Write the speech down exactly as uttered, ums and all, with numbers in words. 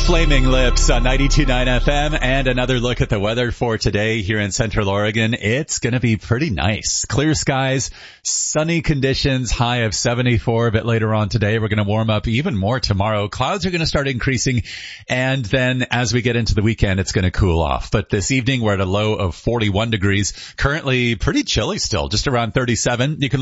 Flaming Lips on ninety-two point nine F M, and another look at the weather for today here in Central Oregon. It's going to be pretty nice. Clear skies, sunny conditions, high of seventy-four. A bit later on today, we're going to warm up even more tomorrow. Clouds are going to start increasing, and then as we get into the weekend, it's going to cool off. But this evening, we're at a low of forty-one degrees. Currently pretty chilly still, just around thirty-seven. You can